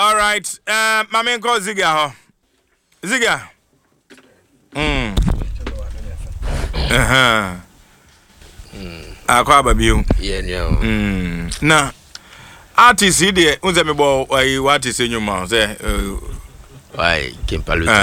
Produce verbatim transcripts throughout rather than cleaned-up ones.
All right. Uh, my man called Ziga. Ziga. Mm. Uh-huh. Mm. Akwa babiu. Yeah, yeah. Mm. Na artist here, unze me bo why what is in your mouth? Say why Kimpaluta.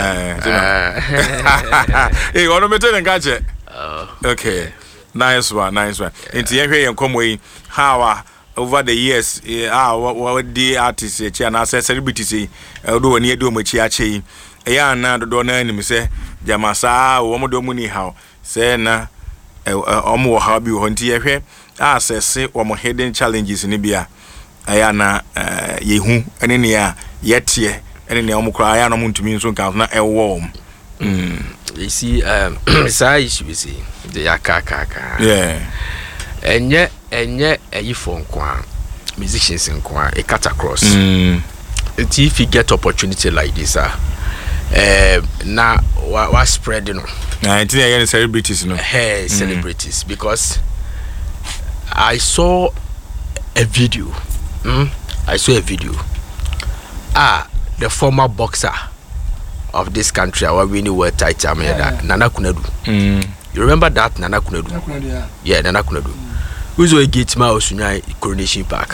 Hey, wanna me tell and catch it? Oh. Okay. Nice one, nice one. Into here and come way how over the years ah what the artists eh and as celebrities eh do any do mo chi achi eh ya na do na anim say jamasa wo mo do mu ni how say na omo how bi ho nti yehwe assess wo mo hidden challenges ni bia eh na yehu ene ne ya yetie ene ne omo kra ya no ntumi nso kan na ewo mm you see um say you see the yakaka yeah enye enye eyi for nkwa musicians nkwa e cut across mm if you get opportunity like this ah uh, na wa, wa spread you know na nti na celebrities no hey celebrities mm. because I saw a video mm, I saw a video ah the former boxer of this country our winning world title yeah, yeah. Nana Kunadu mm. You remember that Nana Kunadu? Nana Kunadu yeah. Yeah, Nana Kunadu. Mm. Who's a gate man Osunyai Coronation Park?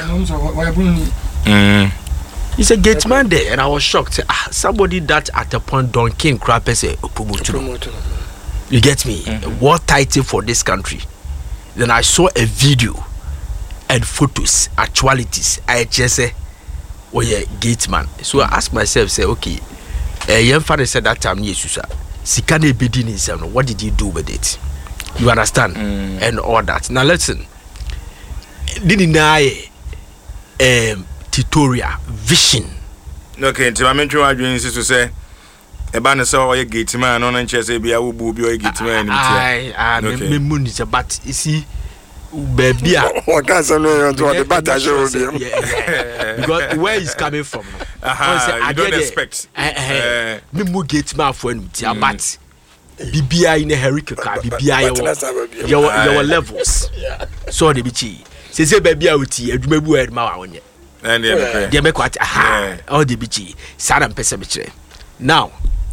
Mm. He's a gate man there, and I was shocked. Ah, somebody that at a point Don King Crappe say promoter. You get me? Mm-hmm. What title for this country? Then I saw a video and photos, actualities. I just say, oh yeah, gate man. So I asked myself, say, okay, a young father said that time, yes, sir. Sikane Bedini, what did you do with it? You understand? Mm. And all that. Now listen. Didn't I um tutorial vision? Okay, to my mentor arguing to say a banner saw a gate man on and chess be a woo be a gate man. I I me moon is but you see baby what can say no to the battle show because where is coming from? I don't expect me mo gate man for him but B B I in a hurricane B B I your your levels so the bichi say say baby awuti adumabu e ma wa wonye and dey dey make what aha all the bichi sada mpese be kire now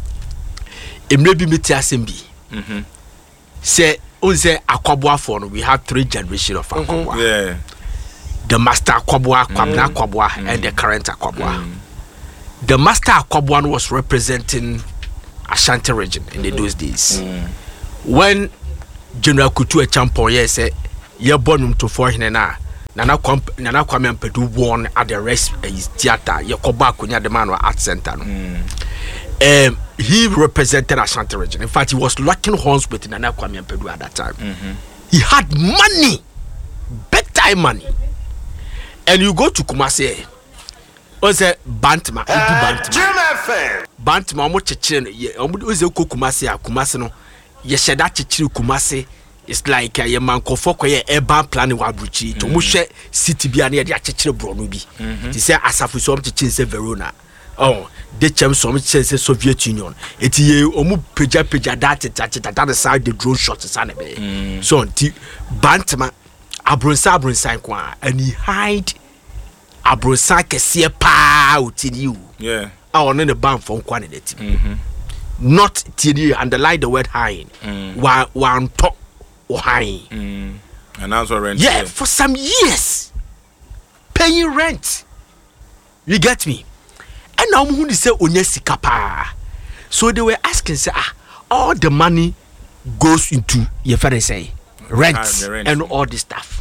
emre bi meti asem bi mhm say on say akwabwa for no we have three generations of akwabwa yeah the master akwabwa kwabna akwabwa mm. and the current akwabwa mm. The master akwabwa was representing Ashanti region in mm. those days mm. when General Kutu a champion yes say ye bonum to for hine na nana kwam nana kwam ampedu won at the rest is theater ye koba akonya the man art center no mm. um he represented Ashanti region. In fact, he was locking horns with Nana Kwame Ampedu at that time. Mm-hmm. He had money, big time money. And you go to Kumasi, on say Bantama, Bantama, Bantama, mo chichin, ye, omuze uko Kumasi, Kumasi no, ye sheda chichiru Kumasi. It's like a man kofoko ye urban planning wa bruchi. To mushe city bi ane ye chichiru Bronu bi. Ti say asafu so chichin se Verona. Oh, they came some chance Soviet Union. It ye omu peja peja that that that side the drone shots sana be. So until Bantama Abronsa Abronsa kwa and he hide Abronsa kese pa uti you. Yeah. I on the ban from quantity. Mhm. Not till you underline the word high. One one top or high. Mm. And that's what rent. Yeah, for some years paying rent. You get me? And now who say onyesika pa. So they were asking say ah all the money goes into your father say rent, ah, rent and all this stuff.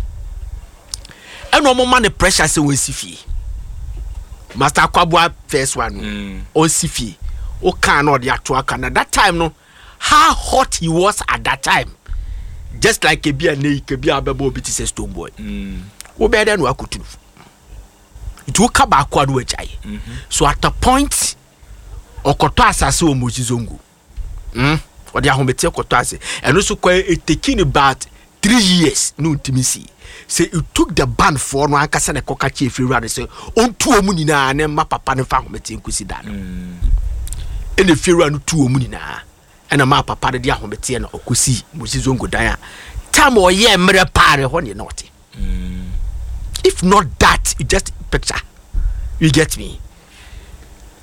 And no more money pressure say we see fee. Master Kwabwa first one mm. on see fee. O can or the actual can at that time no how hot he was at that time. Just like a beer ne ke bia bebo biti say stone boy. Mm. Wo be den wa kutu. It will come back kwadu echai. So at the point okoto asase o mojizongo. Mm. Odi ahomete okoto ase. And also it taking about three years no intimacy. Say it took the band for no ankasa na koka chi efiri rade say on tu omu nyina na ma papa ne fa ahomete nkusi da no. E ne efiri anu tu omu nyina. E na ma papa de ahomete na okosi mojizongo dan a. Time o ye mre pare ho ne not. If not that, you just picture. You get me?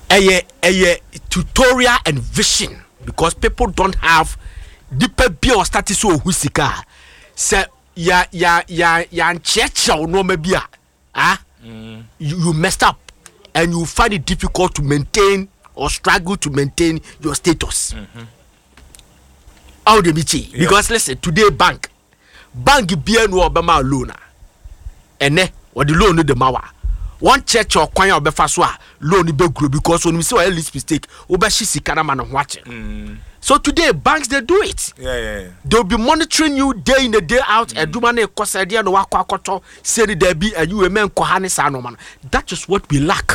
a a tutorial and vision because people don't have deeper bio status so husika say ya ya ya ya checha no mabia ah you, you messed up and you find it difficult to maintain or struggle to maintain your status. Mm-hmm. How they be yeah. Because listen, today bank bank be no obama loan and ne or the loan the mawa one church or kwanya obefa so a loan be grow because when we say a least mistake obeshi sikana man watching. Mm. So today banks they do it. Yeah, yeah, yeah. They'll be monitoring you day in the day out. And do money cost idea no wako akoto say there be and you a man kohane sa no man. That is what we lack.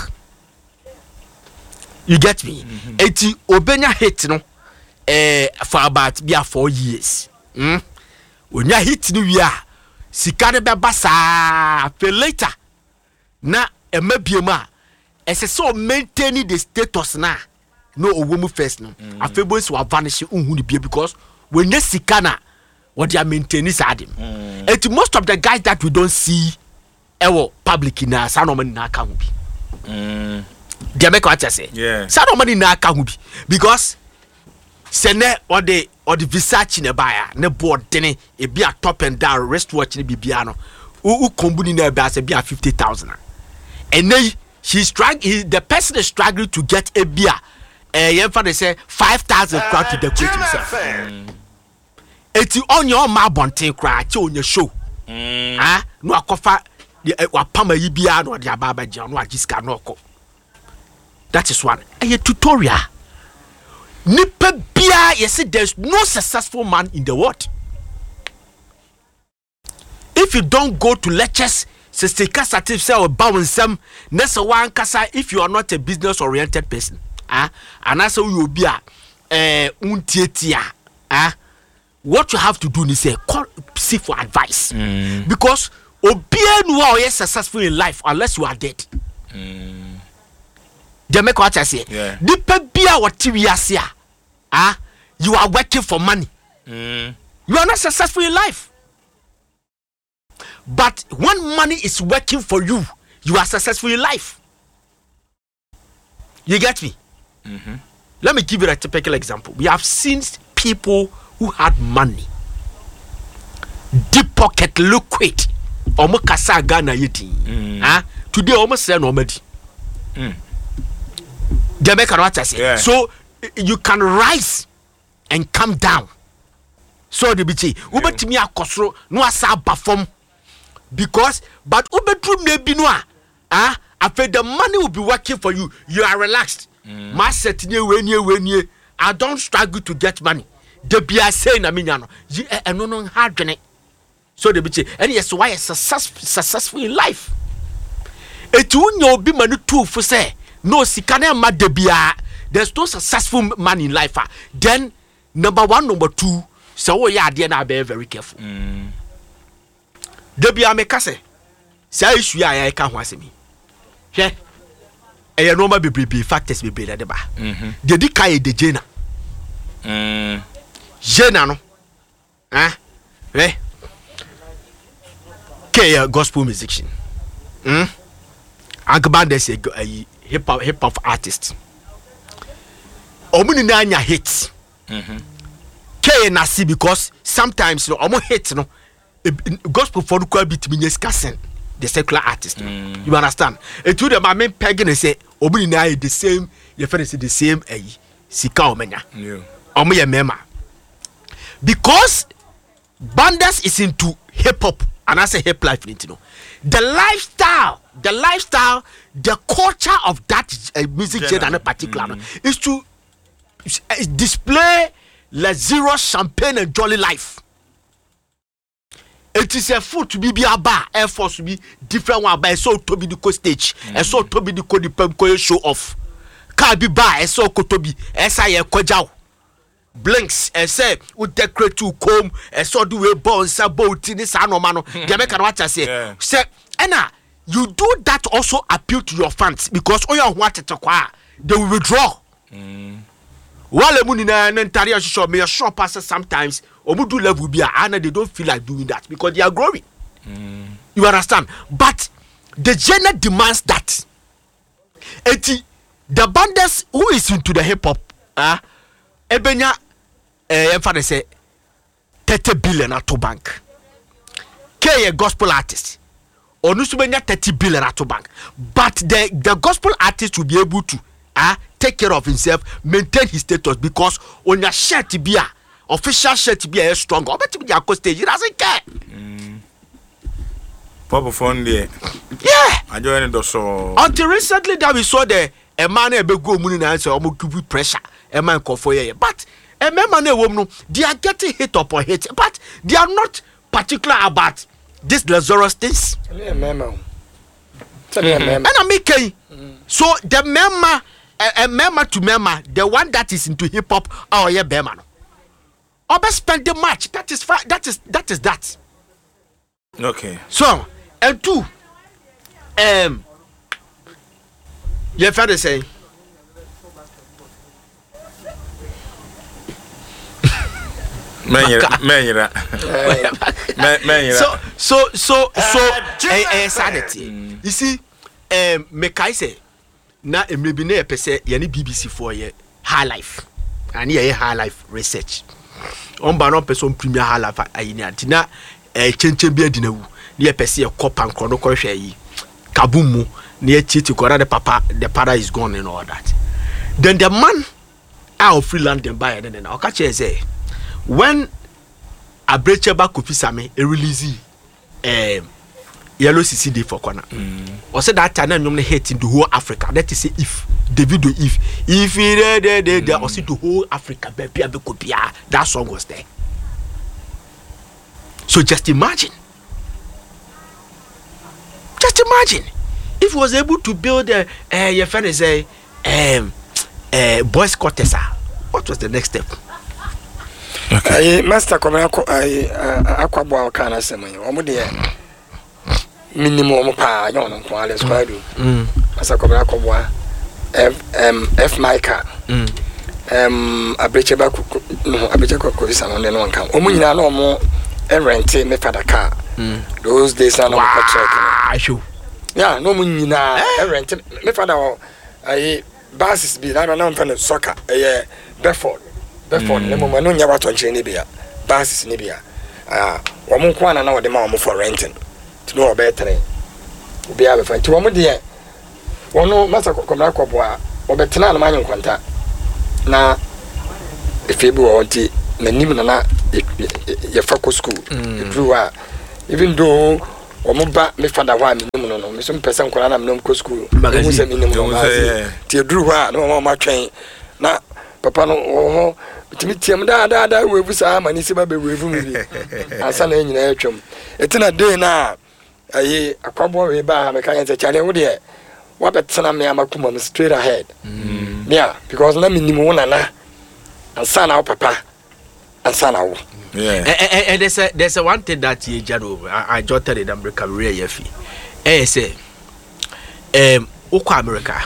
You get me? Mm-hmm. Eti obenya hit no eh for about be four years. Hmm. When you hit no we are sikane be basa pe later na emabiema ese so maintaining the status na no owomu first no mm. afebo so vanish unhu ni bia because when you sikana what they are maintaining sadem mm. and most of the guys that we don't see ewo public na sa no man na aka hu bi mm they make what I say yeah sa no man na aka hu bi because sene or the or the research in a buyer ne board dene e bia top and down wristwatch ni bibia no u kombuni na bia se bia fifty thousand and then she's struggling the person is struggling to get a beer. Eh, uh, they say five thousand uh, crowd to decorate himself. Mm. It's on your ma bonting cry on your show. Mm. Ah, no akofa the wapama yibia no the ababa jia no ajiska no ko. That is one. A tutorial. Nipa bia, you see, there's no successful man in the world. If you don't go to lectures, sister Kasatif say or bound some, nessa one kasa if you are not a business oriented person. Ah, and that's how you be a eh untietia. Ah, what you have to do is say call seek for advice. Mm. Because obia no is successful in life unless you are dead. Mm. They make what I say. Yeah. The pebia what tiwiasia. Ah, you are working for money. Mm. You are not successful in life. But when money is working for you, you are successful in life. You get me? Mm-hmm. Let me give you a typical example. We have seen people who had money, deep pocket liquid, almost kasa Ghana yeti. Ah, today almost say normally. Mm. They make a what I say. Yeah. So you can rise and come down. So the bichi, ube timi akosro no asa perform because but ube true maybe no ah. After the money will be working for you, you are relaxed. Mm. I don't struggle to get money. The be I saying, I mean, you no no hard. So the bitch, and yes, why is successful in life? It will be money too for say no, sikane mad de bia. There's no successful man in life. Then number one, number two, so yeah, then I be very careful. Mm. The bia me kase. Say issue I can't want me. Yeah, and you know my baby factors be better than that. The decay the Jena. Jena no, ah, eh? K gospel musician. Hmm. Agban is a hip hop hip hop artist. Omuni na anya hits. K nasi because sometimes no omo hits no gospel for the quite bit means casting. The secular artist, mm. You understand? And to the my main pagan and say, Obini na the same, your friend say the same, eh? Sika omenya, omoya mema. Because Bandas is into hip hop, and I say hip life, you know, the lifestyle, the lifestyle, the culture of that uh, music genre in particular mm. is to uh, display la zero champagne and jolly life. It is a food to be a bar, Air Force to be different one by so to be the co stage, and so to be the co the show off. Can't be bar, and so to be S I A Kojao. Blinks and say, would decorate to comb, and so do a bone, sabot in this anomano. The American watch I say, say, Anna, you do that also appeal to your fans because all you want to acquire, they will withdraw. Mm. While a moon in an entire shop may a shop passes sometimes. Omudu level be and they don't feel like doing that because they are growing. Mm. You understand? But the genre demands that. Eti the banders who is into the hip hop, ah, uh, ebenya, eh, uh, say thirty billion at to bank. K a gospel artist, or nusubenya thirty billion at to bank. But the the gospel artist will be able to ah uh, take care of himself, maintain his status because on your shirt to be a official shirt to be a strong. Or better be a stage. He doesn't care. Mm. Papa phone there. Yeah. I joined the so until recently that we saw the a man a big go money and say almost give you pressure. A man call for you, but a man a woman they are getting hit up or hit, but they are not particular about this Lazarus things. Yeah, memo. And I make so the mema a mema to mema, the one that is into hip hop, oh yeah, Beman. Or best spend the match. That is fa- that is that is that. Okay. So and two, um, you have to say. Menyera, menyera, menyera. So so so so eh eh sanity. You see, um, make I say. Na maybe na pese yani B B C for ye high life and ye high life research on ba no person premier high life ayini antina eh chenche bi adina wu na pese ye kopa nkro no ko hwe yi kabumu na ye titi ko the papa the father is gone and all that. Then the man out of freeland them buy and then okache say when Abrecheba Kofi Same e release eh Yellow C C D for corner. Mm. Or said that time normally hating the whole Africa. That is say if Davido if if he there there there there or see the whole Africa baby abekopia that song was there. So just imagine. Just imagine if he was able to build a uh, your friend is a um uh boys quarters. What was the next step? Okay. Master Komra I Aquabwa kana sema. Omo de minimum pa yon on kwa les kwa do mm asa ko bra ko boa f m f maika mm um Abrecheba no Abrecheba ko visa no no nkan o mu nyina na o mo rent me fada car mm those days na no ko check no yeah no mu nyina rent me fada o ai buses bi na na mfa no soccer eh Bedford Bedford le mo no nya wato nche ne bia buses ne bia ah o mo kwa na na o de ma o mo for renting to know better obi a be fa ti wo mo de wono masa komra koboa obetena na manyi nkwanta na efebi wo nti na nim na na ye fa ko school everywhere even though o mo ba me fada wa me nim no no me so person kwara na me no ko school mo se me nim no ma ti eduru wa na mo ma twen na papa no ho timi tiam da da da we busa ma ni se ba be we vu mi ansa na nyina atwam etina day na ayi akwabo we ba me kan say chale wo de wa betena me amakuma me straight ahead mm yeah because na minimum wona na ansa na papa ansa na wo yeah and, and there's a there's a one thing that ye jado I, I jotted it America career yefi eh say um ukwa America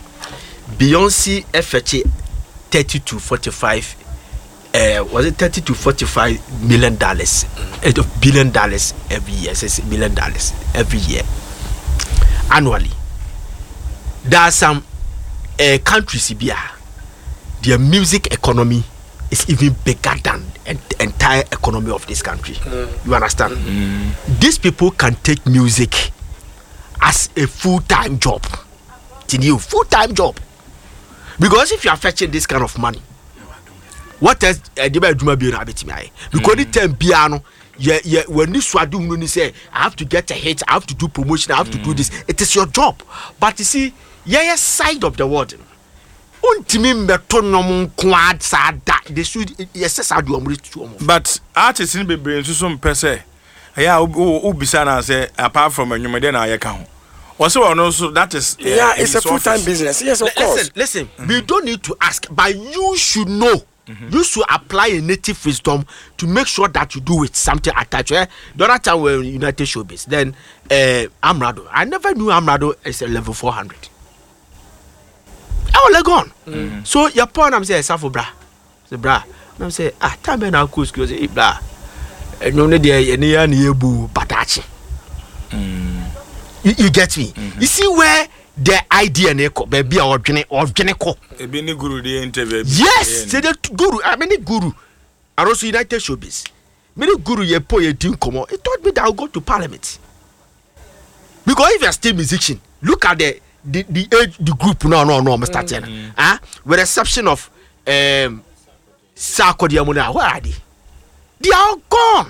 Beyonce F H thirty to forty-five uh was it thirty to forty-five million dollars mm. uh, billion dollars every year says billion dollars every year annually. There are some uh, countries here their music economy is even bigger than the entire economy of this country. Mm. You understand? Mm. These people can take music as a full-time job. It's a full-time job. Because if you are fetching this kind of money, what else uh, do you be rabbit me? Because the time piano, yeah, yeah, when this one do you say I have to get a hit, I have to do promotion, I have to do this. It is your job. But you see, yeah, side of the world. But artists in be some per se. Yeah, Ubisana say apart from a new then I account. Also, also that is uh, yeah, it's a full-time business. Yes, of listen, course. Listen, mm-hmm. We don't need to ask, but you should know. Mm-hmm. You should apply a native wisdom to make sure that you do it something attached. Eh? The other time we're in United Showbiz, then uh, Amrado. I never knew Amrado is a level four hundred. I was like gone. Mm-hmm. So your point, I'm saying, Safo bra, say bra. I'm saying, ah, time when I could go say bra. And you know the any any bu batachi. You, you get me? Mm-hmm. You see where the idea ne ko baby a odwene odwene ko e bi ni guru the interview yes say the guru I mean the guru Aroso United Showbiz me the guru ye po ye din komo he told me that I'll go to parliament because if you're still musician look at the the the age the group no no no Mister Tiana mm-hmm. ah with exception of um Sarko Diamona where are they they are gone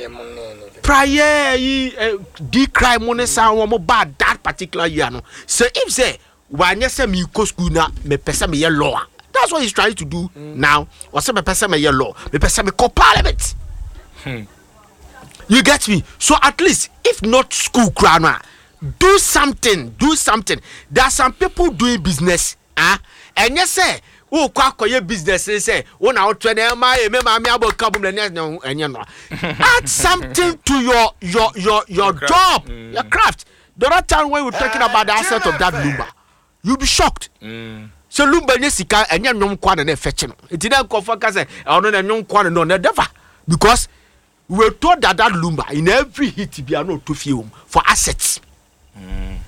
prior uh, the crime money sound bad that particular year no so if say when you say me go school na me pesa me law that's what he's trying to do mm. now or say me pesa me law me pesa me call parliament hmm. You get me so at least if not school crana do something do something there are some people doing business ah and you say who kwa koye business say who na train ma e me ma me abo kabum na enye no add something to your your your your your job mm. your craft the other time when we were talking uh, about the asset of that lumba you'll be shocked mm. so lumba ne sika enye nwom kwa na fetch no enti na kofa ka say ono na nwom kwa no na never because we were told that that lumba in every hit be no to film for assets mm.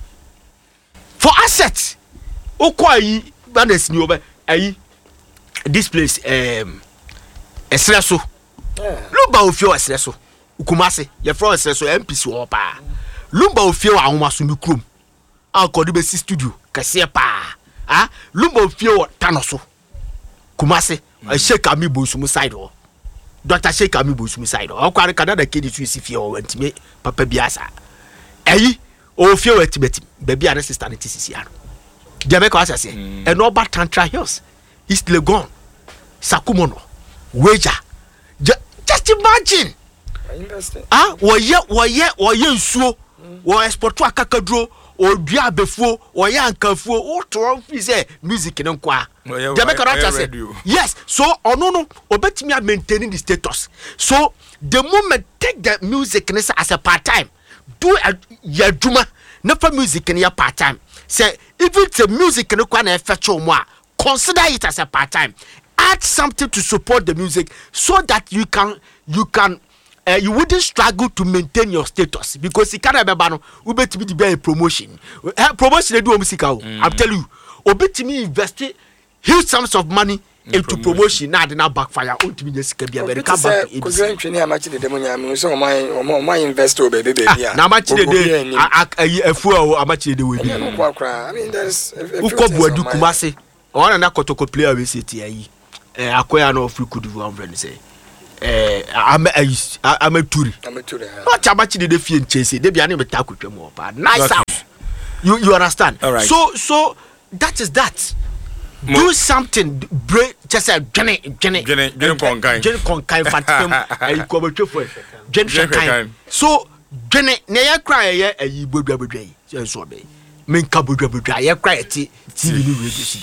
for assets okwa banes ni oba ayi this place um esreso yeah. Lumba ofio esreso ukumase ye from esreso M P C opa Lumba ofio ahomaso mi krom akodi be studio kase pa ah Lumba ofio tanoso kumase mm. Sheikh Amibo sumu side o Doctor Sheikh Amibo sumu side o kware Canada kedi tu sifie o antime papa biasa ayi ofio etibeti baby are sister ne tisisi ano Jamaica was say and over Tantra Hills East Legon Sakumono Wager just imagine ah woye woye woye nsuo wo export to akakadro o dua befuo woye ankafuo o to fi say music ne nkwa Jamaica was say yes so ono no obetimi a maintaining the status so the moment take the music as a part time do a yaduma never music in your part time say if it's a music no kwa na fetch mo consider it as a part time add something to support the music so that you can you can uh, you wouldn't struggle to maintain your status because it can't be no ubetimi di be promotion uh, promotion dey do music mm. I'm telling you obetimi invest huge sums of money in into promotion na dey na backfire ultimately just can be a very come back to because ntwe ni amachi de mo nyame so mo mo mo invest o be be bia na amachi de de afu o amachi de we bi I mean there's ukobu adu kumase ona na kotoko player we say ti ayi eh akoya na ofri kudu one friend say eh am am turi am turi no chamachi de de fie nchese de bia na me ta kotwa mo pa nice house you you understand right. so so that is that Mo do something break just a gene gene gene gene konkai gene konkai fantem e ko betwefo gene konkai so gene ne ya cry ye ayi bodwa bodwa yi so be men ka bodwa bodwa ye cry ti T V ni radio si de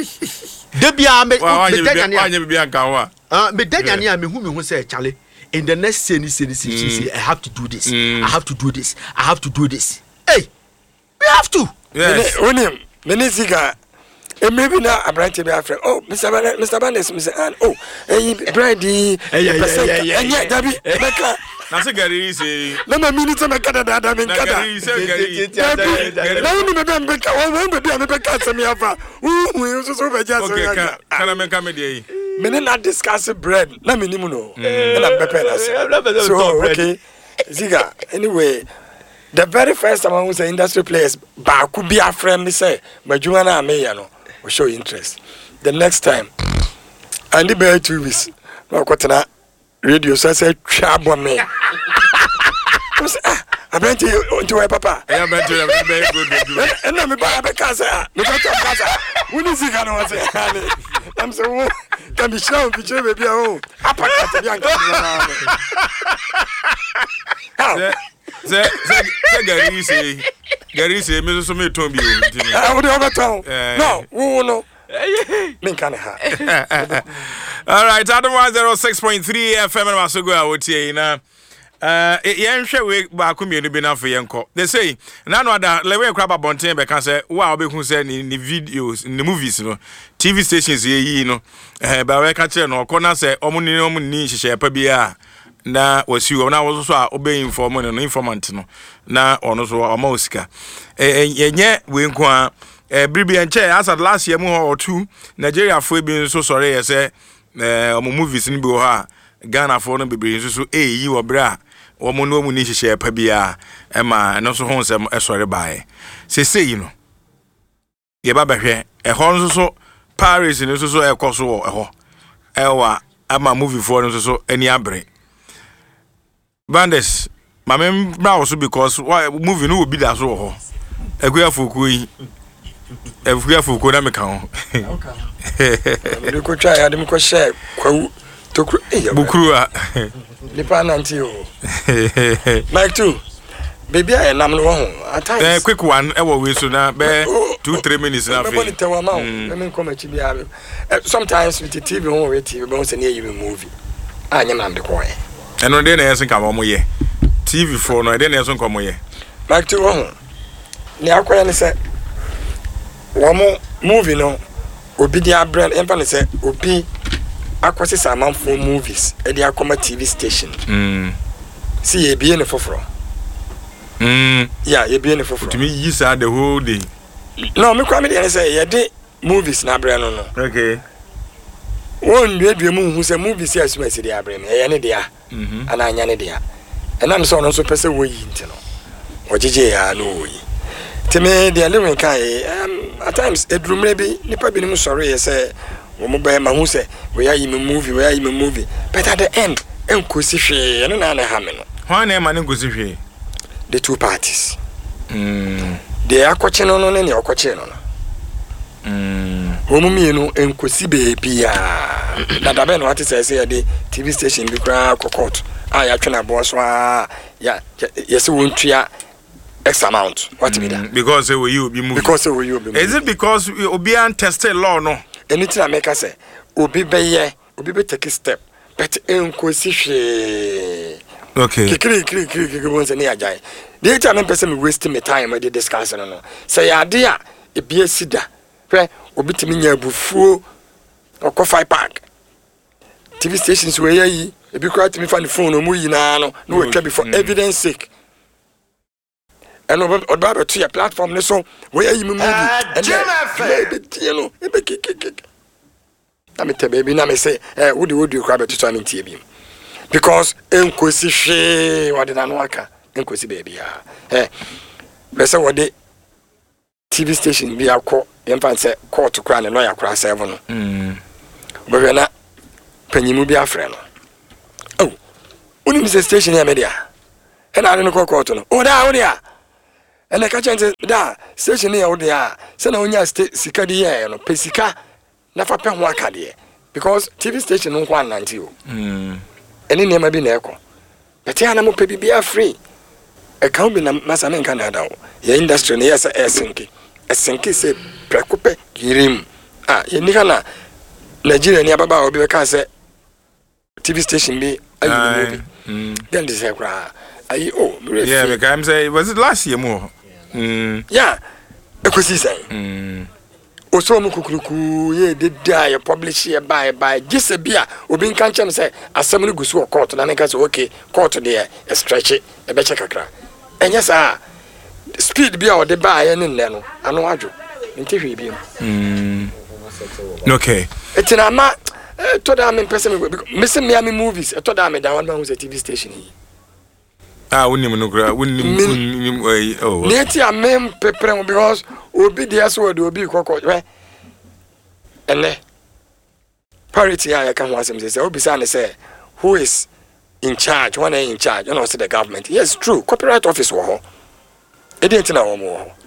bia de bia me me dagane anya bia nka ho ah me dagane a me hu me hu say chale in the next scene scene scene I have to do this mm. I have to do this I have to do this hey we have to yes onim menisiga e maybe na abranche be afre oh Mister Ban Mister Banes Mister and oh eh brady percent enya dabi meka na se gari say na ma minute meka da da me kada gari say gari na ni me be meka wo be be meka asemi afa hu so so be ja so ya kana meka me dey me na discuss bread na me nimu no na pepper na so okay ziga anyway the very first time I was industry players ba ku bi afre me say madwuma na me ya no we show interest the next time and the bear two weeks no kwatena radio so say twabo me ah abenti onto why papa eh abenti very good good and na me ba be kasa me ba to kasa woni sika no say I'm so can be show be show baby oh apaka te bianca Ze ze ze gari say gari say me so me ton bi o ah we over town no wo no me kan ha all right Adam one oh six point three F M na so go awotie na uh yen hwe we ba ko mienu bi na fo yenko they say na no ada lewe kra ba bonten be kan say wa obeku say ni ni videos ni movies no T V stations ye yi no eh ba we ka kire no ko na say omo ni omo ni hihye pa bia na wasi wo na wo so a obe inform no informant no na ono so o ma osika enye we nko a bribi enche as at last year mu or two Nigeria fo bi so sorry ye say eh omo movies ni bi ho a Ghana fo no bibiri so so eh yi wo bra omo no mu ni hihye pa bia e ma no so ho nsem e sorry bae se sei yi no ye ba behwe e ho so so Paris ni so so e koso e ho e wa ama movie for no so so ani abre Bandes mamem bra also because why movie no be that so ho Ekuya fuku yi Ekuya fuku na me kan ho me ko try adem ko share kwawu tokru eh bukuru a lipa nanti o Mike two baby I nam no ho at times eh quick one e wo we so na be two three minutes na fe me monitor wa ma me me come chi bia sometimes with the T V on we T V but say na you movie anya na me ko e eno de na yesin ka mo ye T V for no de na yesin ka mo ye Mike two ho ni akwara ni say wo mo movie no obi dia brand emfa ni say obi akwase saman for movies e dia akoma T V station mm see e bie ne foforo mm yeah e bie ne foforo to me yi sa the whole day no me kwa me dey say ye de movies na brand no no okay won due due mu hu say movies ya suma si dia brand e ye ne dia mhm ana anya ne dia e na me so no so pese wo yi nti no ojeje ya no wo yi teme dia lewen kai um at times edrumre bi nipa bi ni mu sorry ye say wo mo ba ma hu say we ya yi me movie we ya yi me movie but at the end enkosi hwe no na na ha me no ho na e ma ne enkosi hwe the two parties mm de akoche no no ne ne akoche no no mm wo mu mienu enkosi beebi ya na da be no ati say say de T V station bi kra kokot a ya twena bo so a ya yes won tua X amount what be that because say we you be movie because we you be is it because obi an test law no anything I make us say obi be ye obi be take a step but enkosi hwe okay kikiri kikiri kikiri won say ne ajai the time me person me waste my time I dey discuss no no say ya de a e bia sida hwe obi timi nya abufuo okofa park T V stations we yi e bi kwa timi fa ne phone omu yi na no no we twa before evidence sake and oba be to your platform ne so we yi me movie and then you know e be kikiki na me te baby na me say eh wo de wo de kwa be to am ntie bi because enkosi hwe wade na no aka enkosi baby ya eh be say wo de T V station bi akọ yemfa say court kra ne lawyer kra seven no mm bo we na panyimu bi afre no oh uni mi station ya media e na no court no o da o dia ene ka chance da station ya o dia se na onya sika di ye no pesika na fa pe ho aka de because T V station no kwa nanti o mm eni nema bi na ekọ beti ana mo pe bibia free e kan bi na masa men kan da o ye industry ne yesa esenki esenki se prekope girim ah ye ni kana Nigeria ni ababa obi be kan se T V station bi ayi bi mm then this ekra ayi oh yeah me can say was it last year more mm yeah ekosi say mm oso mu kukuruku ye de da ye publish ye buy buy gise bia obi nkan chem say asem no gusu court na nka say okay court dey e stretch e be check kakra enya sa speed bia o de buy ye ne no ano adwo nti hwe bi mm okay etina ma to da me person me se me am movies to da me da one man T V station yi ah unim no gra unim oh neti amem pepre because obi dey so de obi kokko we ene parity ya kan ho asem say obi say ne say who is in charge one in charge you know say the government yes true copyright office wo ho e dey ntina wo mo ho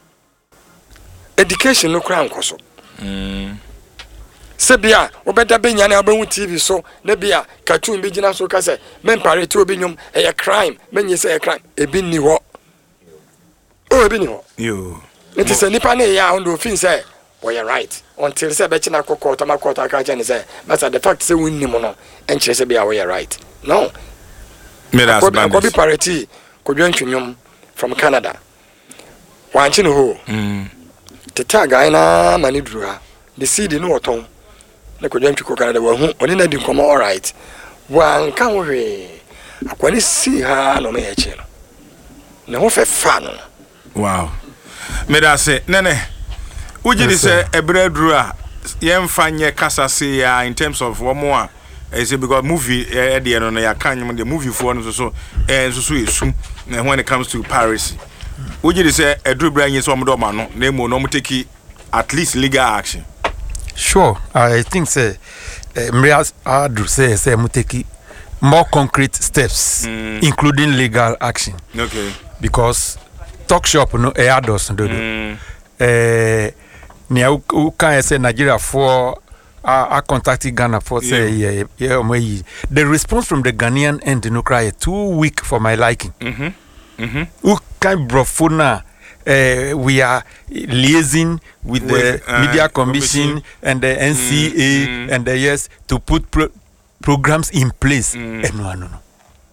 education no kra nkoso mm sebia obeda benya na abahu T V so na bia cartoon bi gina so ka say men parity obi nyum e crime menye say e crime e bi ni ho o e bi ni ho yo it is a nipa na ya on do fin say we are right until say be china kokota makota ka jani say but the fact say win ni mo no enchire say bia we are right no me that's bad ko bi parity ko dwantwunyum from Canada wanchi no ho mm teta guy na mani dura the seed no oton na ko dwantwu ko Canada wa hu oni na di komo all right wan kan we akwani si ha no me eche no ne ho fe fa no wow me da say nene uji di say ebredru a yemfa nye kasa say ya in terms of womo a I say because movie eh dey no ya kan the movie for no so so eh so so esu when it comes to piracy uji di say edru bra yin so mo do ma no na emo no mo take at least legal action. Sure, I think say uh, Mrias Adru say say mo take more concrete steps, mm. including legal action. Okay. Because talk shop no e ados do do. Mm. Eh ni u kan say Nigeria for I contacted Ghana for say yeah yeah the response from the Ghanaian end no cry too weak for my liking. Mhm. Mhm. U kan brofuna Uh, we are liaising with, with the uh, Media Commission, commission and the N C A mm, mm. and the yes to put pro programs in place. Mm. And no, no, no.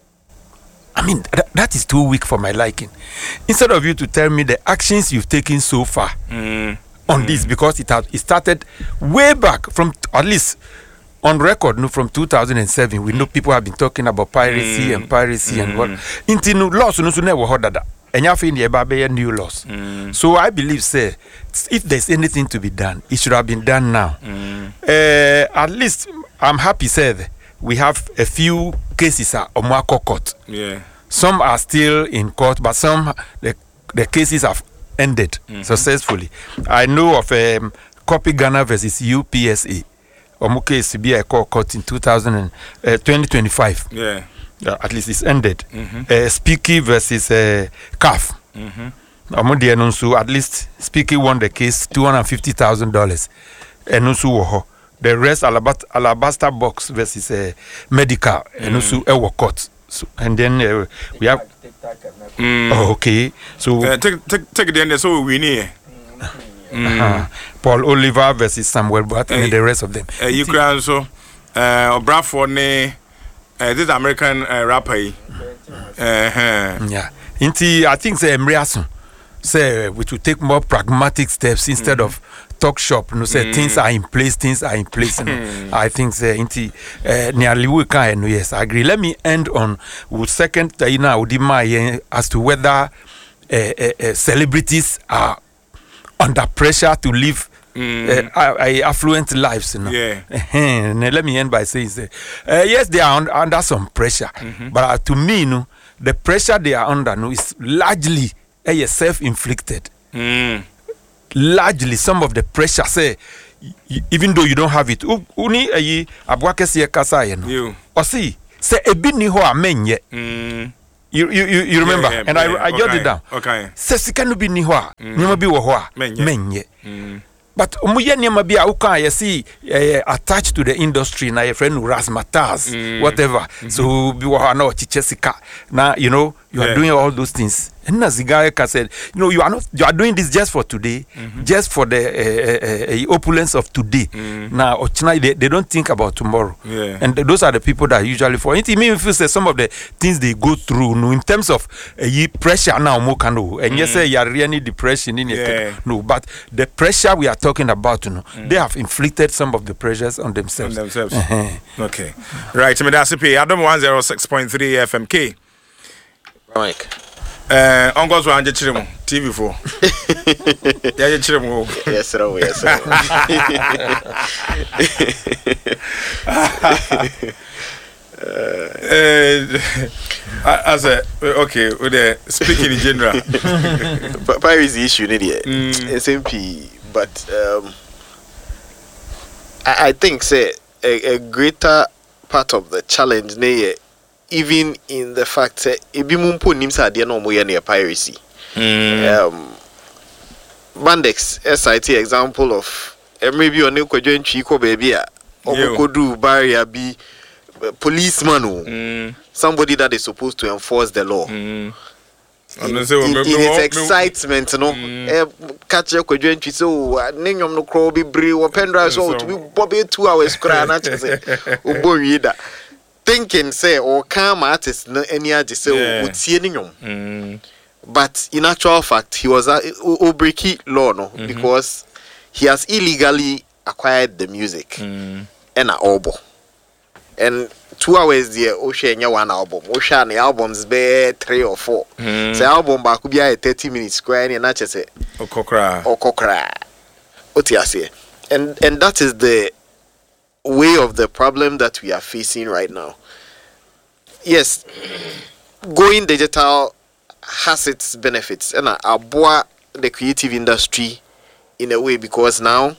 I mean, th that is too weak for my liking. Instead of you to tell me the actions you've taken so far mm. on mm. this, because it, had, it started way back from at least on record, no, from two thousand seven. We know people have been talking about piracy mm. and piracy mm. and what. Into no laws, no, so never heard that. And you in the new laws. Mm. So I believe, say, if there's anything to be done, it should have been done now. Mm. Uh, at least I'm happy, said we have a few cases at Omako court. Yeah. Some are still in court, but some the, the cases have ended mm-hmm. successfully. I know of um, Copy Ghana versus U P S A. Omo case to be a court in two thousand, uh, twenty twenty-five. Yeah. Uh, at least it's ended. Mm-hmm. uh, Speaky versus uh, C A F. Mm-hmm. So at least Speaky won the case two hundred fifty thousand dollars. And also the rest Alabat Alabaster Box versus uh, Medical and also Ewa Court. So, and then uh, we have mm. oh, okay. So uh, take take take the end so we need. Uh-huh. Paul Oliver versus Samuel But and uh, the rest of them. Uh, you can also uh Bradford ne Uh, this American uh, rapper. Uh-huh. Yeah. Inti, I think say Mriasun say we should take more pragmatic steps instead mm. of talk shop. No say mm. things are in place, things are in place. No. I think say inti nearly we can. Yes, I agree. Let me end on with second Taina Udima as to whether uh, uh, uh, celebrities are under pressure to live Mm. Uh, uh, affluent lives, you know. Yeah. And let me end by saying, uh, yes, they are un under some pressure, mm-hmm. but uh, to me, you know, the pressure they are under, no, is largely uh, self-inflicted. Mm. Largely, some of the pressure, say, even though you don't have it, uni ayi abwake siye kasa ye no. You. Or see, say ebi ni ho amenye. Mm. You you you, you remember? Yeah, yeah, and yeah, I I jotted okay. it down. Okay. Say sika no bi ni ho a, nyama bi wo ho a menye. Mm. But umuye nyama bi a uka ye see uh, attached to the industry na your friend Razzmatazz mm. whatever. Mm-hmm. So bi wo na ochiche sika. Now you know you yeah. are doing all those things. And Nazigayeka said, you know, you are not you are doing this just for today, mm-hmm. just for the uh, uh, uh, opulence of today. Mm. Now they, they don't think about tomorrow. Yeah. And those are the people that are usually for it. Even if you say some of the things they go through, no, in terms of uh, pressure now, more can do. And mm. you say you are really depression in yeah. it. No, but the pressure we are talking about, you know, mm. they have inflicted some of the pressures on themselves. On themselves. Uh-huh. Okay. Right. I mean, that's P. Adam one zero six point three F M K. Mike. Uh, Uncle so anje chire mu T V four. Ya je chire mu. Yes sir, yes sir. uh, as a okay, with the speaking in general. Piracy issue need mm. S M P, but um, I, I think say a, a greater part of the challenge ne even in the fact that ebi mumpo nimsa ade na omo ye na piracy. Mm. Um, Bandex S I T example of uh, maybe on kwadwo ntwi ko baby a omo kodu barrier bi uh, policeman o mm. somebody that is supposed to enforce the law. Mm. In, in, in, in its excitement, no, eh, catch a kwadwo ntwi so ne nyom no kro bi bre wo pendra so to be bobby two hours kra na chese obo wieda. Thinking say or calm artist no any aje say utie ni nyom. But in actual fact he was a breaky law no mm-hmm. because he has illegally acquired the music mm. and a obo and two hours there o share nya one album o share the albums be three or four mm. say album ba could be a thirty minutes square and na chese okokra okokra otiase and and that is the way of the problem that we are facing right now. Yes, going digital has its benefits and aboa the creative industry in a way because now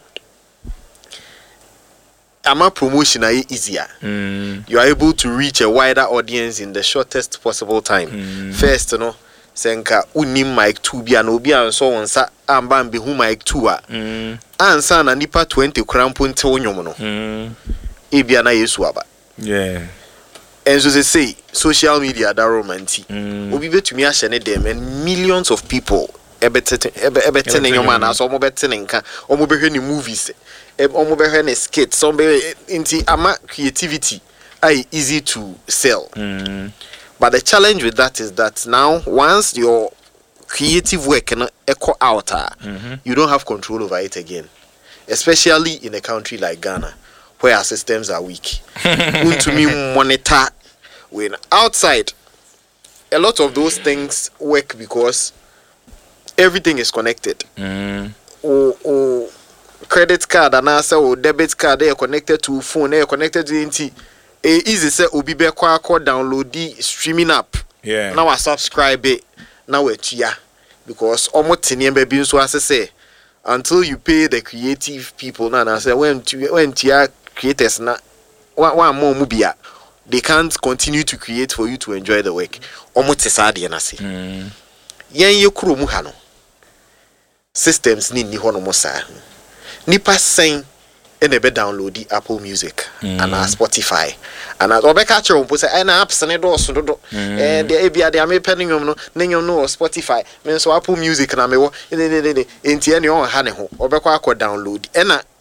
ama promotion is easier. Mm. You are able to reach a wider audience in the shortest possible time. Mm. First, you know, senka unim mic two bi an obi an so wonsa amba mbe hu mic two a. Mm. Ansa na nipa twenty krampo nte wonyom no. Mm. Ebia na Yesu aba. Yeah. And so they say social media that romantic. Mm. Obi betumi a share dem and millions of people ebetete ebetene nyoma na so mo betene nka omo behwe ni movies. Omo behwe ni skits. So inti ama creativity are easy to sell. Mm. But the challenge with that is that now once your creative work can echo out, mm-hmm. you don't have control over it again. Especially in a country like Ghana, where our systems are weak. To me, monitor when outside, a lot of those things work because everything is connected. Mm. Or, or credit card and answer or debit card, they are connected to phone, they are connected to N T. E easy say obi be kwa kwa download the streaming app. Yeah. Now I subscribe it. Now we chia because almost ten baby so as I say until you pay the creative people now. I say when when tia creators na one one more mubia they can't continue to create for you to enjoy the work. Almost sad na say. Mm. Yen ye kuro mu ha no. Systems ni ni hono mo sa. Nipa sen and ebe download the Apple Music mm. and uh, Spotify and as obe catch on say and apps and do so do eh the ebia they am penning no nyom no Spotify me so Apple Music na me wo enti ene on ha ne ho obe kwa akọ download and uh,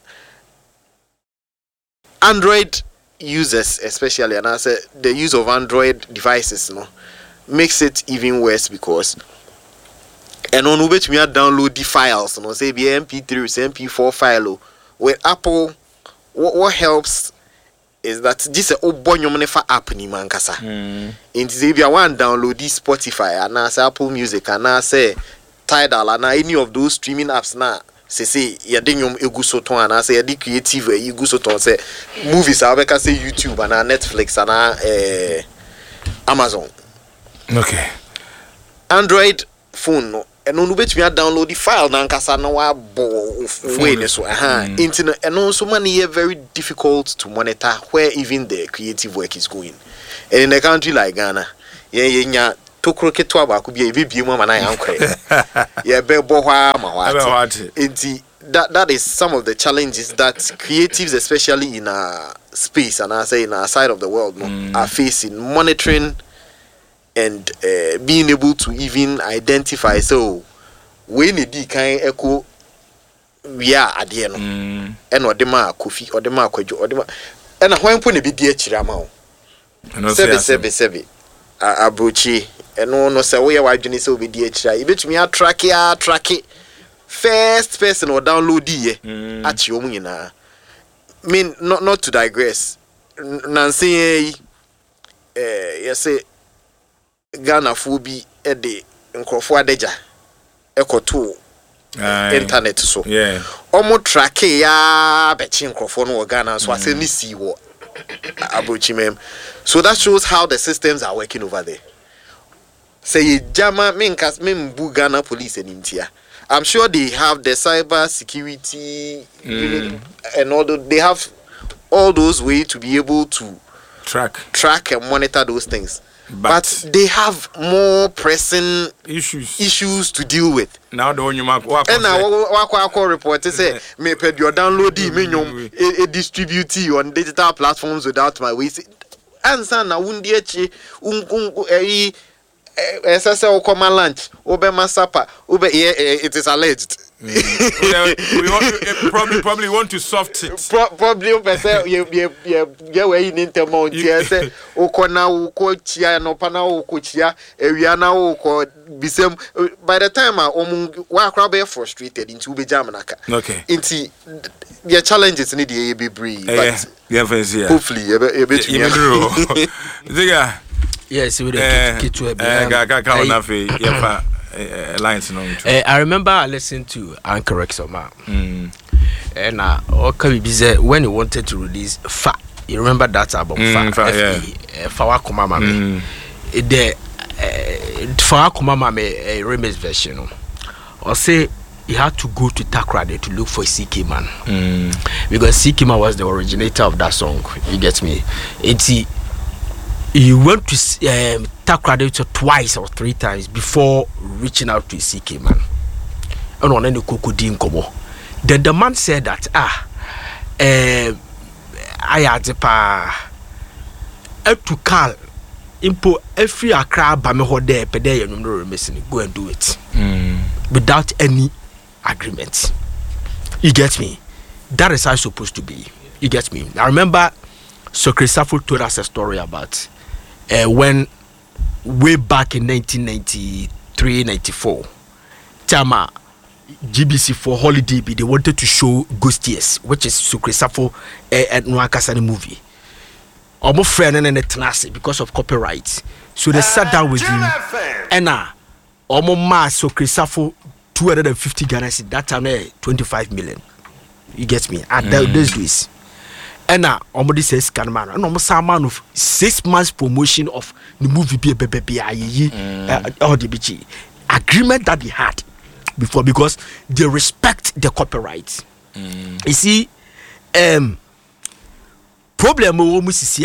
Android users especially and I say the use of Android devices no makes it even worse because and on which we are download the files no say be M P three or M P four file. With Apple, what, what helps is that this is a bonyo for app ni mankasa. Mm. If you want to download this Spotify and I say Apple Music and I say Tidal and any of those streaming apps now, say say you ding yum egusoton and I say you creative egusoton say movies I can say YouTube and Netflix and uh, Amazon. Okay. Android phone no. And on which we are download the file now because I know I way so uh internet and also money here very difficult to monitor where even the creative work is going. And in a country like Ghana, yeah yeah to croquet to aba could be a baby mama na yankre. Yeah be bohwa mawati. That that is some of the challenges that creatives especially in our space and I say in our side of the world no, mm. are facing monitoring and uh, being able to even identify so when the D can echo we are at the end and odema coffee odema kwejo odema and when put a bit dear chirama sebe sebe sebe abrochi and no no say we are wajuni so be dear chira you bet me a track ya track it first person or download the at your nyina mean not not to digress nancy eh you say Ghana Fubi ede nkrofo adeja ekoto internet so yeah omo track ya bechi nkrofo no Ghana so ase ni si wo abrochi mem so that shows how the systems are working over there. Say jama menkas membu Ghana police enintia I'm sure they have the cyber security mm. and all the, they have all those ways to be able to track track and monitor those things. But, but they have more pressing issues issues to deal with. Now the one you mark and now what I report say me pay your download the minimum a distribute on digital platforms without my way. Answer na wundi echi un un eh S S L come lunch obe masapa obe it is alleged yeah, we want, probably probably want to soft it. Pro- probably person you you you you we in intermount here say ukona uko chia no pana uko chia ewia na uko bisem by the time um wa crowd be frustrated into be jam naka. Okay. Into the challenges need the be breathe but yeah fancy. Hopefully you be be to Ziga. Yes, we the kid to be. Ga ga ga na fe yeah Uh, lines no uh, I remember I listened to Anchor Rexoma. Mm. And uh, okay, busy when he wanted to release Fa. You remember that album? Mm, Fa, Fa, yeah. uh, Fawa Kumama me. Mm. The uh, Fawa Kumama me a remix version. No? Or say he had to go to Takrade to look for C K Man. Mm. Because C K Man was the originator of that song. You get me? It's he, he went to um, Takrade twice or three times before reaching out to C K Man. And on any Kokodi Nkomo. Then the man said that ah eh I had pa to call impo every Accra bame ho there pe there you know missing go and do it mm. without any agreement. You get me? That is how it's supposed to be. You get me? I remember Socrates Safo told us a story about uh, when way back in nineteen ninety-three ninety-four Tama G B C for holiday they wanted to show Ghost Years, which is Socrates Safo and Nwakasani movie. Omo friend and the tenacity because of copyright. So they sat down with him and now Omo ma Socrates Safo two hundred fifty Ghana cedis that time eh, twenty-five million. You get me? At mm. those days. And now somebody says can man and almost a man of six months promotion of the movie be baby all the bitchy agreement that they had before because they respect the copyright. Mm. You see, um problem with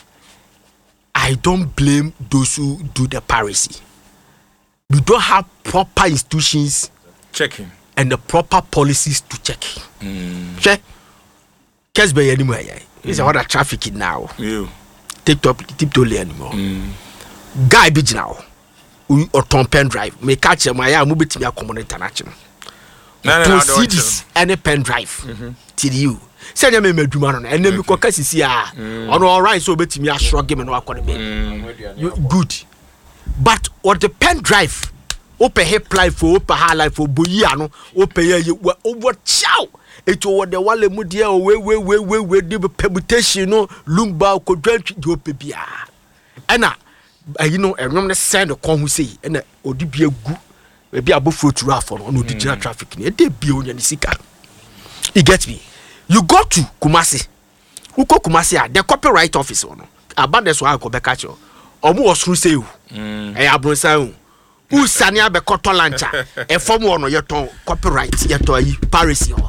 I don't blame those who do the piracy. We don't have proper institutions checking and the proper policies to check. Mm. Check. Case by anymore. It's a lot of traffic now. You take up tiptoe anymore. Mm. Guy be now. Or Tom pen drive. May catch him. I am moving to your common international. No, to see this any pen drive till you. Send me me dumano and then because kasi see ah on all right so bet me a shrug him and no akọ be. Good. But what the pen drive open hip life for open high life for boyi ano open ye over chow. It was the wale mudia we we we we we the permutation no lumba ko dwantwi do pebia ena you know enwom ne send the kon hu sei ena odi bia gu e bia abofo turu afọ no odi gina traffic ne de bia onya ne sika. You get me? You go to Kumasi uko Kumasi a the copyright office no about this one ko be catch o omo osuru sei o e abronsan o usani abe koto lancha e form one no yeton copyright yeton yi Paris yo.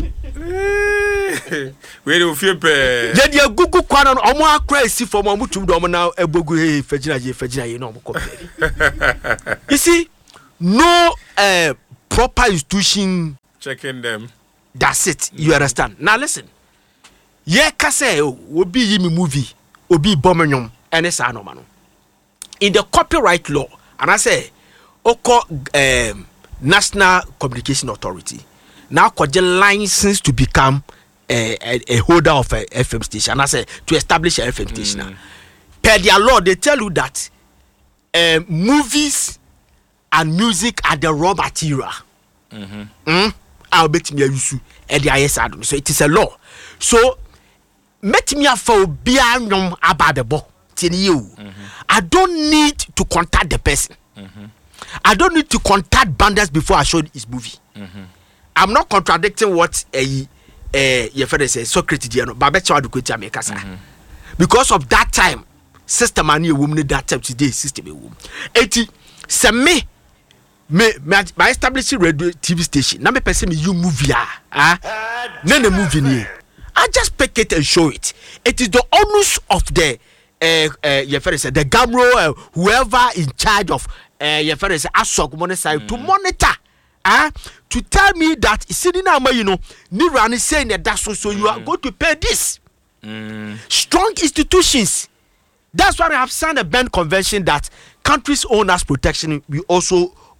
We do feel pe. Je dia gugu kwa no omo akra esi for mo mutum do mo na ebogu he fagina je fagina ye no mo copy. You see no uh, proper institution checking them. That's it. You understand? Now listen. Ye ka say obi yi me movie, obi bomenyom ene sa no ma no. In the copyright law, and I say oko um, National Communication Authority now got the license to become a, a, a holder of a F M station. And I say to establish a F M station. Mm. Per their law, they tell you that um, movies and music are the raw material. Mm-hmm. Mm? I'll bet me use it. So it is a law. So met me for beyond about the book. You, I don't need to contact the person. Mm-hmm. I don't need to contact Banders before I show his movie. Mm-hmm. I'm not contradicting what a a your father says. Socrates, but I bet you do quit Jamaica, because of that time, system and you woman that time today system a woman. Eighty, say me, me, my establishing radio T V station. Now me person me you movie ah, none movie ni. I just pick it and show it. It is the onus of the uh, uh, your father said the Gamro, uh, whoever in charge of uh, your father said Asok monitor mm. to monitor. Ah, uh, to tell me that sitting now, you know, Niran is saying that that's so, so you are going to pay this. Mm. Strong institutions. That's why I have signed a Berne Convention that countries own as protection. We also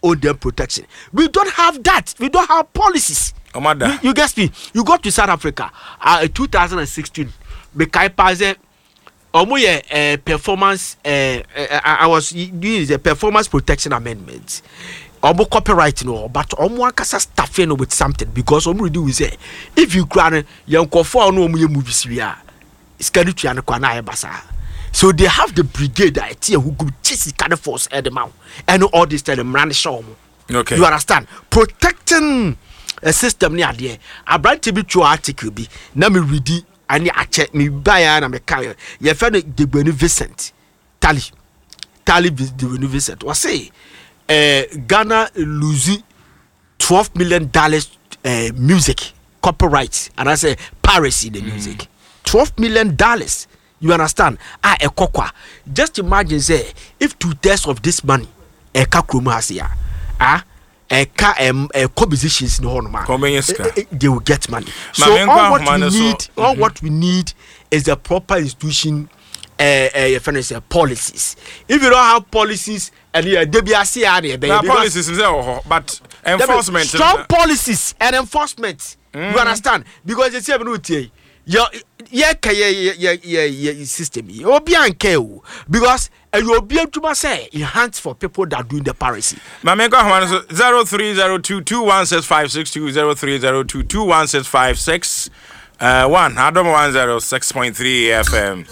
owe them protection. We don't have that. We don't have policies. Omada. You, you guess me. You go to South Africa, uh, two thousand sixteen. Bekai Paze, Omoye uh, performance. Uh, uh, I was doing the performance protection amendment. Omo copyright no, but omo akasa staffing with something because omo do we say if you grant young kofo no omo movies we are schedule and kwana ebasa. So they have the brigade that who could chase the kind of force at the mouth and all this time run the show. Okay. You understand? Protecting a system near there. I brought to be true article be na me read it and I check me buy and me carry. You find the beneficent tally. Tally the beneficent. What say? Uh, Ghana losing twelve million dollars uh, music copyright and I say piracy the music mm. twelve million dollars. You understand? Ah, a kokwa. Just imagine say if two thirds of this money a kakruma has here, ah, a car um a compositions in Honma, they will get money. So all what we need, so, all mm-hmm. what we need is a proper institution. Uh, uh, policies. If you don't have policies, and you there be a C R A, policies, but enforcement, strong policies and enforcement. Mm. You understand? Because it's even with you. Your yeah, yeah, yeah, yeah, system. You be uncare because you will be able to say enhance for people that doing the piracy. Mamenko zero three zero two two one six five six two zero three zero two two one six five six uh one. Adam one zero six point three F M.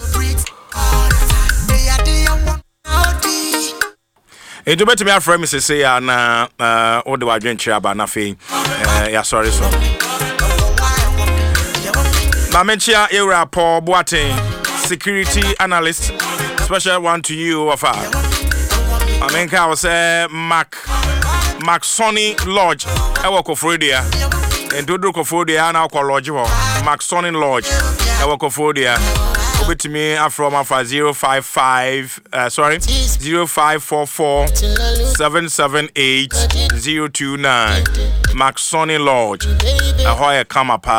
Edu betimi afra me sese ya na o de wadwen kire aba na fe ya sorry so Mamenchia Era Paul Boateng, security analyst, special one to you of our Mamenka was a Mac Mac Sonny Lodge I work of Fredia and do look of Fredia now call Lodge Mac Sonny Lodge I work of Fredia over to me from Alpha zero five five uh, sorry zero five four four seven seven eight zero two nine Mac Sonny Lodge a hoya come up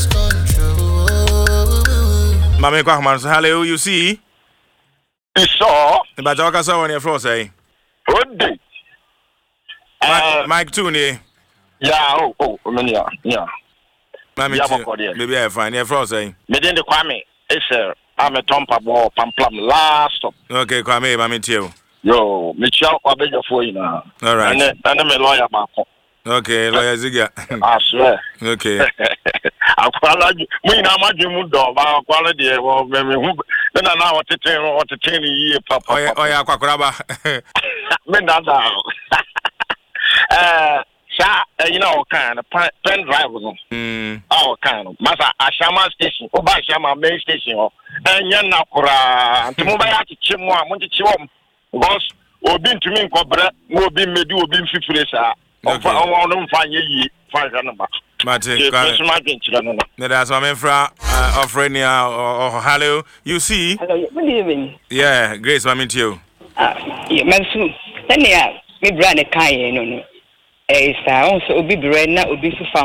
Mame Kwahman, hello, you see? You saw? But I can say on your floor, say. Good day. Uh, Mike Tooney. Yeah, oh, oh, yeah, yeah. Mame, maybe I find your floor, say. Medin the Kwame, it's a, I'm a Tompa Ball, Pamplam, last stop. Okay, Kwame, Mame, too. Yo, Michelle, I'll beg you for you now. All right. And then I'm a lawyer, Marco. Okay, lawyer Ziga. I swear. Okay. I quality. We now my dream dog. Our quality. Well, then I know what to tell. What to tell you, Papa. Oh yeah, oh yeah, Kwakuraba. Men that down. Uh, sha, you know, kind of pen drive was Hmm. Our kind of. Masa Ashama station. Oba Ashama main station. And yan na kura. Tumubaya to chimwa. Munti chiwam. Because obi to me kobra. Obi medu obi fifresa. Okay. I want to find you five hundred bucks. Mate, that's my main friend of Renia or hello. You see? Hello, good evening. Yeah, Grace, I'm into you. Ah, yeah, Mansu. Then, yeah, me brand a kind, no, no. Eh, so also, Obi Brenna, Obi